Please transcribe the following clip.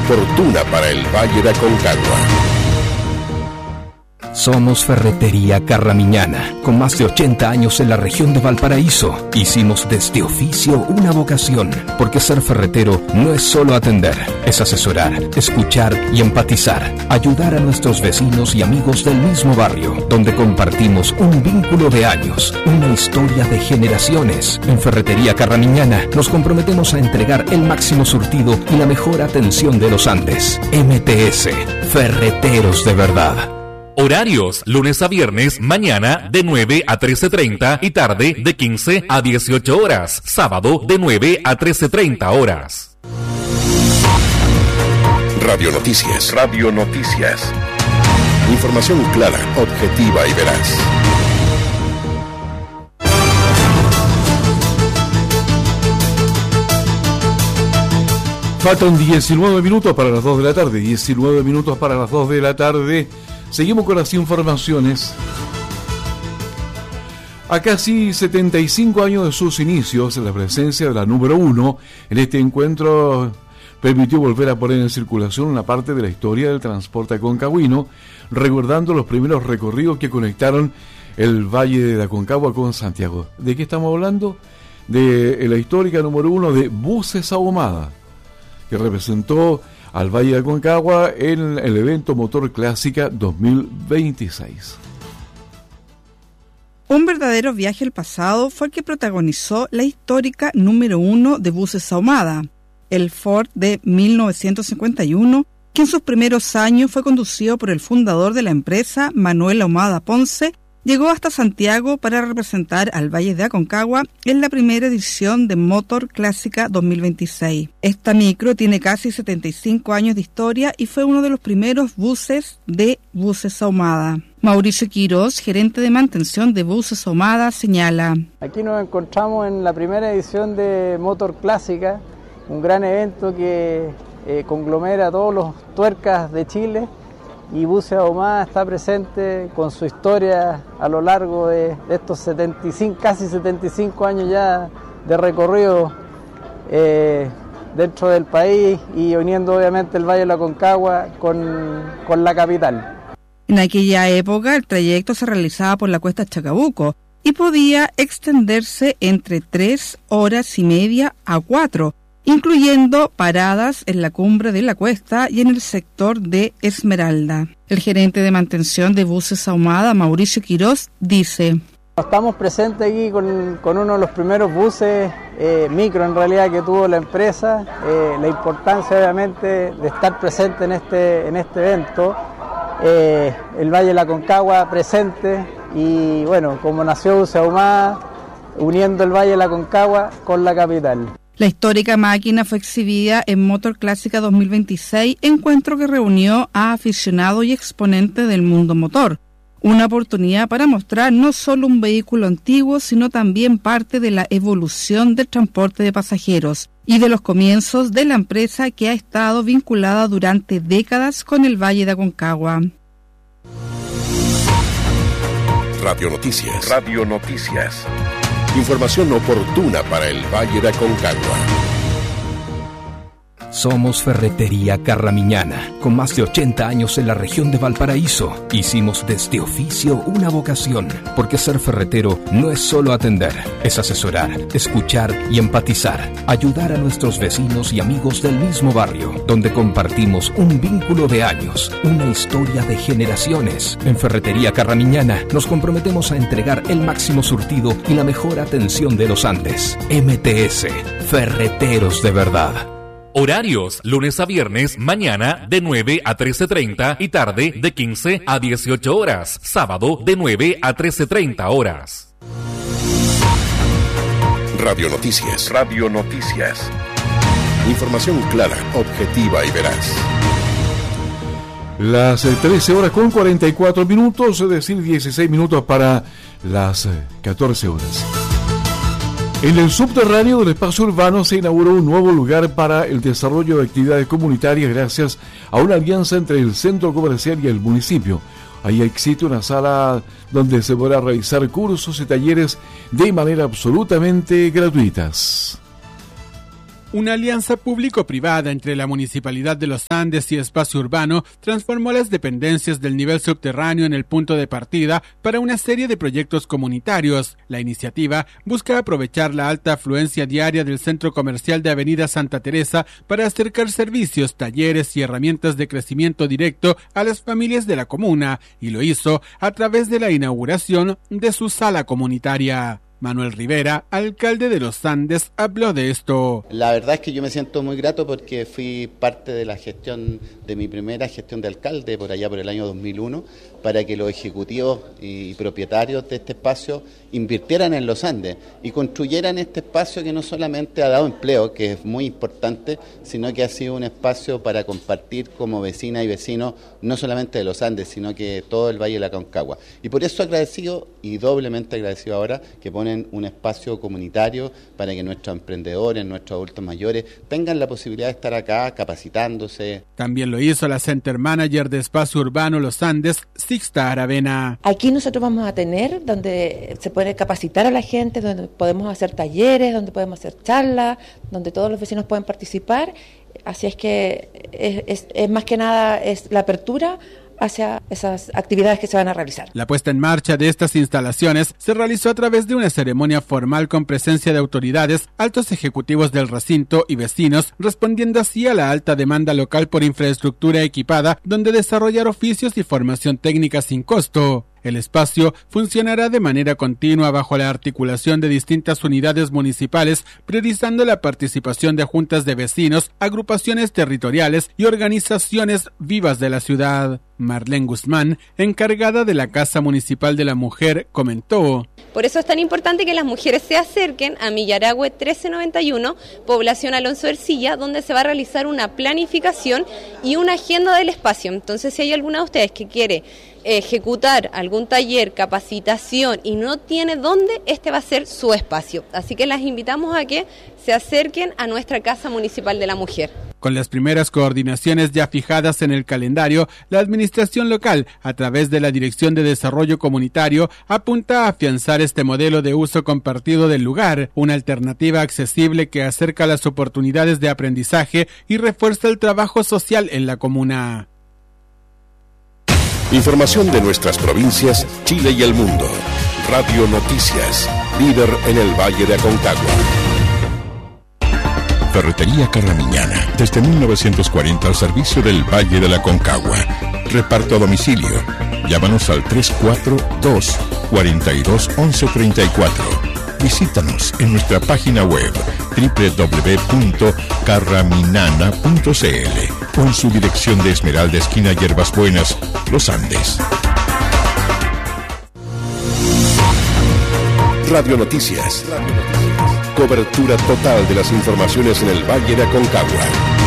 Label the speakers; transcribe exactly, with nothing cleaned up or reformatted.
Speaker 1: oportuna para el Valle de Aconcagua.
Speaker 2: Somos Ferretería Carramiñana, con más de ochenta años en la región de Valparaíso. Hicimos de este oficio una vocación, porque ser ferretero no es solo atender, es asesorar, escuchar y empatizar, ayudar a nuestros vecinos y amigos del mismo barrio, donde compartimos un vínculo de años, una historia de generaciones. En Ferretería Carramiñana nos comprometemos a entregar el máximo surtido y la mejor atención de los Andes. M T S, Ferreteros de verdad.
Speaker 3: Horarios, lunes a viernes, mañana de nueve a trece treinta y tarde de quince a dieciocho horas. Sábado de nueve a trece treinta horas.
Speaker 1: Radio Noticias. Radio Noticias. Información clara, objetiva y veraz.
Speaker 4: Faltan diecinueve minutos para las dos de la tarde. diecinueve minutos para las dos de la tarde. Seguimos con las informaciones. A casi setenta y cinco años de sus inicios, la presencia de la número uno en este encuentro permitió volver a poner en circulación una parte de la historia del transporte aconcagüino, recordando los primeros recorridos que conectaron el Valle de Aconcagua con Santiago. ¿De qué estamos hablando? De la histórica número uno de Buses Ahumada, que representó al Valle de Aconcagua en el evento Motor Clásica dos mil veintiséis.
Speaker 5: Un verdadero viaje al pasado fue el que protagonizó la histórica número uno de Buses Ahumada, el Ford de mil novecientos cincuenta y uno, que en sus primeros años fue conducido por el fundador de la empresa, Manuel Ahumada Ponce. Llegó hasta Santiago para representar al Valle de Aconcagua en la primera edición de Motor Clásica dos mil veintiséis. Esta micro tiene casi setenta y cinco años de historia y fue uno de los primeros buses de Buses Ahumada. Mauricio Quirós, gerente de mantención de Buses Ahumada, señala:
Speaker 6: Aquí nos encontramos en la primera edición de Motor Clásica, un gran evento que eh, conglomera a todos los tuercas de Chile. Y Buses Ahumada está presente con su historia a lo largo de, de estos setenta y cinco, casi setenta y cinco años ya de recorrido eh, dentro del país y uniendo obviamente el Valle de la Aconcagua con, con la capital.
Speaker 5: En aquella época el trayecto se realizaba por la cuesta Chacabuco y podía extenderse entre tres horas y media a cuatro, incluyendo paradas en la cumbre de la cuesta y en el sector de Esmeralda. El gerente de mantención de Buses Ahumada, Mauricio Quirós, dice:
Speaker 6: Estamos presentes aquí con, con uno de los primeros buses eh, micro en realidad que tuvo la empresa, eh, la importancia obviamente de estar presente en este, en este evento, eh, el Valle de la Aconcagua presente y bueno, como nació Buses Ahumada, uniendo el Valle de la Aconcagua con la capital.
Speaker 5: La histórica máquina fue exhibida en Motor Clásica dos mil veintiséis, encuentro que reunió a aficionados y exponentes del mundo motor. Una oportunidad para mostrar no solo un vehículo antiguo, sino también parte de la evolución del transporte de pasajeros y de los comienzos de la empresa que ha estado vinculada durante décadas con el Valle de Aconcagua.
Speaker 1: Radio Noticias. Radio Noticias. Información oportuna para el Valle de Aconcagua.
Speaker 2: Somos Ferretería Carramiñana, con más de ochenta años en la región de Valparaíso. Hicimos de este oficio una vocación, porque ser ferretero no es solo atender, es asesorar, escuchar y empatizar, ayudar a nuestros vecinos y amigos del mismo barrio, donde compartimos un vínculo de años, una historia de generaciones. En Ferretería Carramiñana nos comprometemos a entregar el máximo surtido y la mejor atención de los Andes. M T S, Ferreteros de verdad.
Speaker 3: Horarios, lunes a viernes, mañana de nueve a trece treinta y tarde de quince a dieciocho horas. Sábado de nueve a trece treinta horas.
Speaker 1: Radio Noticias. Radio Noticias. Información clara, objetiva y veraz.
Speaker 4: Las trece horas con cuarenta y cuatro minutos, es decir, dieciséis minutos para las catorce horas. En el subterráneo del espacio urbano se inauguró un nuevo lugar para el desarrollo de actividades comunitarias gracias a una alianza entre el centro comercial y el municipio. Ahí existe una sala donde se podrá realizar cursos y talleres de manera absolutamente gratuitas.
Speaker 7: Una alianza público-privada entre la Municipalidad de Los Andes y Espacio Urbano transformó las dependencias del nivel subterráneo en el punto de partida para una serie de proyectos comunitarios. La iniciativa busca aprovechar la alta afluencia diaria del centro comercial de Avenida Santa Teresa para acercar servicios, talleres y herramientas de crecimiento directo a las familias de la comuna, y lo hizo a través de la inauguración de su sala comunitaria. Manuel Rivera, alcalde de Los Andes, habló de esto.
Speaker 8: La verdad es que yo me siento muy grato porque fui parte de la gestión, de mi primera gestión de alcalde por allá por el año dos mil uno, para que los ejecutivos y propietarios de este espacio invirtieran en Los Andes y construyeran este espacio que no solamente ha dado empleo, que es muy importante, sino que ha sido un espacio para compartir como vecinas y vecinos, no solamente de Los Andes, sino que todo el Valle de la Aconcagua. Y por eso agradecido y doblemente agradecido ahora que ponen un espacio comunitario para que nuestros emprendedores, nuestros adultos mayores tengan la posibilidad de estar acá capacitándose.
Speaker 7: También lo hizo la Center Manager de Espacio Urbano Los Andes, Sixta Aravena.
Speaker 9: Aquí nosotros vamos a tener donde se puede capacitar a la gente, donde podemos hacer talleres, donde podemos hacer charlas, donde todos los vecinos pueden participar. Así es que es, es, es más que nada es la apertura hacia esas actividades que se van a realizar.
Speaker 7: La puesta en marcha de estas instalaciones se realizó a través de una ceremonia formal con presencia de autoridades, altos ejecutivos del recinto y vecinos, respondiendo así a la alta demanda local por infraestructura equipada, donde desarrollar oficios y formación técnica sin costo. El espacio funcionará de manera continua bajo la articulación de distintas unidades municipales, priorizando la participación de juntas de vecinos, agrupaciones territoriales y organizaciones vivas de la ciudad. Marlene Guzmán, encargada de la Casa Municipal de la Mujer, comentó:
Speaker 10: por eso es tan importante que las mujeres se acerquen a Millarahue trece noventa y uno, población Alonso Ercilla, donde se va a realizar una planificación y una agenda del espacio. Entonces, si hay alguna de ustedes que quiere ejecutar algún taller, capacitación y no tiene dónde, este va a ser su espacio. Así que las invitamos a que se acerquen a nuestra Casa Municipal de la Mujer.
Speaker 7: Con las primeras coordinaciones ya fijadas en el calendario, la administración local, a través de la Dirección de Desarrollo Comunitario, apunta a afianzar este modelo de uso compartido del lugar, una alternativa accesible que acerca las oportunidades de aprendizaje y refuerza el trabajo social en la comuna.
Speaker 1: Información de nuestras provincias, Chile y el mundo. Radio Noticias, líder en el Valle de Aconcagua. Ferretería Carramiñana, desde mil novecientos cuarenta al servicio del Valle de la Aconcagua. Reparto a domicilio. Llámanos al tres cuatro dos, cuatro dos, once treinta y cuatro. Visítanos en nuestra página web doble u doble u doble u punto carraminana punto c l o en su dirección de Esmeralda, esquina Hierbas Buenas, Los Andes. Radio Noticias. Cobertura total de las informaciones en el Valle de Aconcagua.